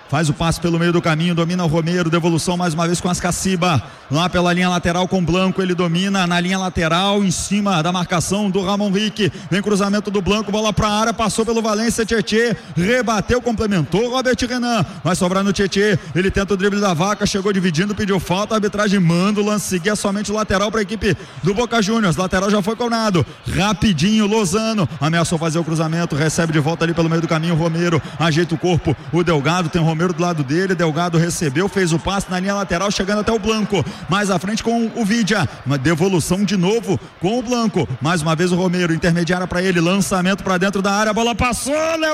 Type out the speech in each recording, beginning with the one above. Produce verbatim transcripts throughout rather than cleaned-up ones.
faz o passe pelo meio do caminho, domina o Romero, devolução mais uma vez com Ascaciba, lá pela linha lateral com o Blanco, ele domina na linha lateral, em cima da marcação do Ramon Rick, vem cruzamento do Blanco, bola pra área, passou pelo Valência, Tietê, rebateu, complementou, Robert Renan, vai sobrar no Tietê, ele tenta o drible da Vaca, chegou dividindo, pediu falta, a arbitragem manda o lance seguir, é somente o lateral para a equipe do Boca Juniors, lateral já foi conado, rapidinho, Lozano, ameaçou fazer o cruzamento, recebe de volta ali pelo meio do caminho, Romero, ajeita o corpo, o Delgado, tem o Romero do lado dele, Delgado recebeu, fez o passe na linha lateral, chegando até o Blanco, mais à frente com o Vidia, uma devolução de novo com o Blanco, mais uma vez o Romero, intermediária para ele, lançamento para dentro da área, a bola passou, Léo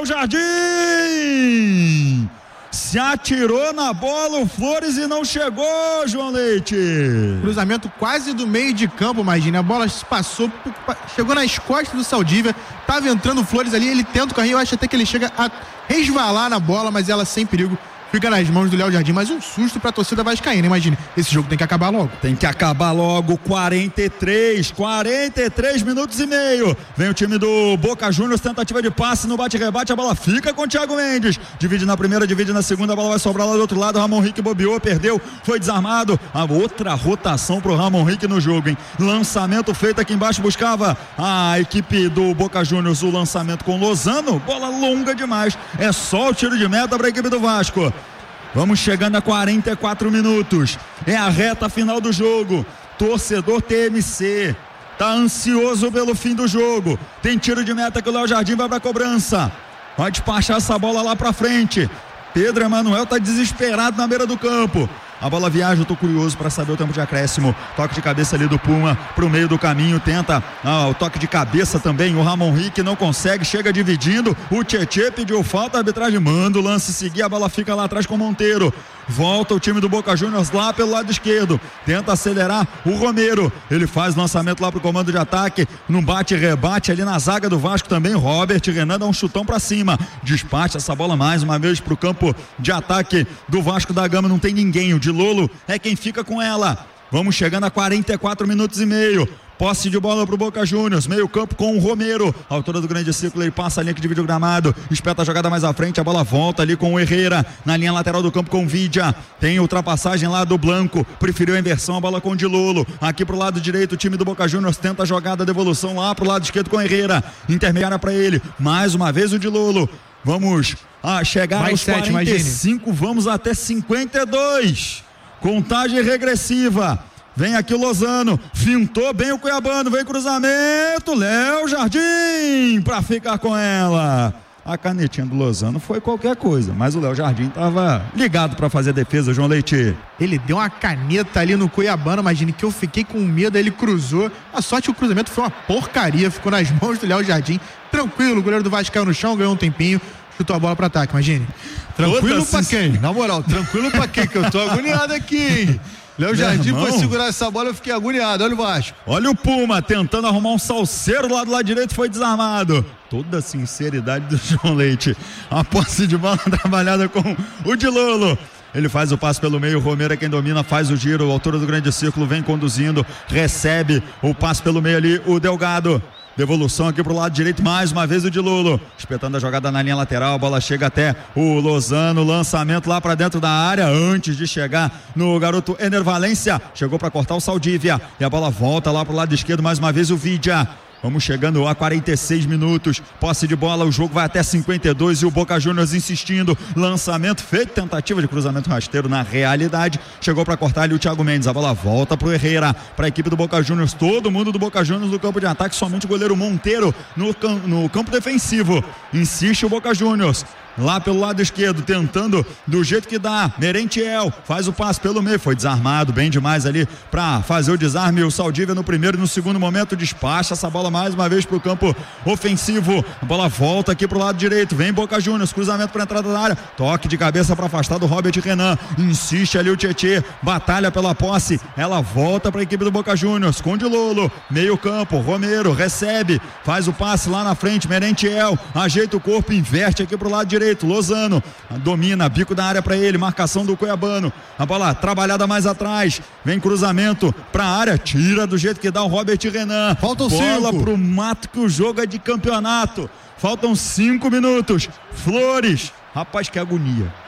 Jardim se atirou na bola o Flores e não chegou, João Leite. Cruzamento quase do meio de campo, imagina, a bola passou, chegou nas costas do Saldívia, tava entrando o Flores ali, ele tenta o carrinho, eu acho até que ele chega a resvalar na bola, mas ela sem perigo fica nas mãos do Léo Jardim, mas um susto pra torcida vascaína, imagine, esse jogo tem que acabar logo. Tem que acabar logo, quarenta e três, quarenta e três minutos e meio, vem o time do Boca Juniors, tentativa de passe no bate-rebate, a bola fica com o Thiago Mendes, divide na primeira, divide na segunda, a bola vai sobrar lá do outro lado, Ramon Rick bobeou, perdeu, foi desarmado, a outra rotação pro Ramon Rick no jogo, hein, lançamento feito aqui embaixo, buscava a equipe do Boca Juniors o lançamento com Lozano, bola longa demais, é só o tiro de meta pra equipe do Vasco. Vamos chegando a quarenta e quatro minutos, é a reta final do jogo, torcedor T M C tá ansioso pelo fim do jogo, tem tiro de meta que o Léo Jardim vai pra cobrança, vai despachar essa bola lá pra frente, Pedro Emanuel tá desesperado na beira do campo, a bola viaja, eu tô curioso para saber o tempo de acréscimo, toque de cabeça ali do Puma pro meio do caminho, tenta ah, o toque de cabeça também, o Ramon Rick não consegue, chega dividindo, o Tietê pediu falta, a arbitragem manda o lance seguir, a bola fica lá atrás com o Monteiro, volta o time do Boca Juniors lá pelo lado esquerdo, tenta acelerar o Romero, ele faz lançamento lá pro comando de ataque, num bate-rebate ali na zaga do Vasco também, Robert Renan dá um chutão pra cima, despacha essa bola mais uma vez pro campo de ataque do Vasco da Gama, não tem ninguém, o de Lolo é quem fica com ela, vamos chegando a quarenta e quatro minutos e meio, posse de bola pro Boca Juniors, meio campo com o Romero, altura do grande círculo, ele passa a linha que divide o gramado, espeta a jogada mais à frente, a bola volta ali com o Herrera, na linha lateral do campo com o Vidia, tem ultrapassagem lá do Blanco, preferiu a inversão, a bola com o Di Lolo, aqui pro lado direito o time do Boca Juniors tenta a jogada, devolução lá pro lado esquerdo com o Herrera, intermediária para ele, mais uma vez o Di Lolo, vamos a chegar mais aos sete, quarenta e cinco, imagine. Vamos até cinquenta e dois, contagem regressiva, vem aqui o Lozano, fintou bem o Cuiabano, vem cruzamento, Léo Jardim para ficar com ela, a canetinha do Lozano foi qualquer coisa, mas o Léo Jardim estava ligado para fazer a defesa, João Leite. Ele deu uma caneta ali no Cuiabano, imagine que eu fiquei com medo, ele cruzou, a sorte que o cruzamento foi uma porcaria, ficou nas mãos do Léo Jardim, tranquilo, o goleiro do Vasco caiu no chão, ganhou um tempinho, chutou a bola pra ataque, imagine. Tranquilo pra quem? Na moral, tranquilo pra quem? Que eu tô agoniado aqui, hein? Léo Jardim foi segurar essa bola, eu fiquei agoniado, olha o Vasco. Olha o Puma tentando arrumar um salseiro lá do lado direito, foi desarmado. Toda a sinceridade do João Leite. A posse de bola trabalhada com o Di Lolo. Ele faz o passe pelo meio, o Romero é quem domina, faz o giro, a altura do grande círculo, vem conduzindo, recebe o passe pelo meio ali, o Delgado. Devolução aqui pro lado direito, mais uma vez o Di Lolo, espetando a jogada na linha lateral, a bola chega até o Lozano, lançamento lá para dentro da área, antes de chegar no garoto Ener Valência, chegou para cortar o Saldívia, e a bola volta lá pro lado esquerdo, mais uma vez o Vidia. Vamos chegando a quarenta e seis minutos, posse de bola, o jogo vai até cinquenta e dois e o Boca Juniors insistindo, lançamento feito, tentativa de cruzamento rasteiro na realidade, chegou para cortar ali o Thiago Mendes, a bola volta pro Herrera, para a equipe do Boca Juniors, todo mundo do Boca Juniors no campo de ataque, somente o goleiro Monteiro no, no campo defensivo, insiste o Boca Juniors, lá pelo lado esquerdo, tentando do jeito que dá, Merentiel faz o passe pelo meio, foi desarmado bem demais ali para fazer o desarme, o Saldívia no primeiro e no segundo momento despacha essa bola mais uma vez pro campo ofensivo, a bola volta aqui pro lado direito, vem Boca Juniors, cruzamento para entrada da área, toque de cabeça para afastar do Robert Renan, insiste ali o Tietê, batalha pela posse, ela volta para a equipe do Boca Juniors, com Di Lolo, meio campo, Romero recebe, faz o passe lá na frente, Merentiel ajeita o corpo, inverte aqui pro lado direito, Lozano domina, bico da área para ele, marcação do Cuiabano, a bola trabalhada mais atrás, vem cruzamento pra área, tira do jeito que dá o Robert Renan, faltam bola cinco. pro mato que o jogo é de campeonato, faltam cinco minutos, Flores, rapaz que agonia.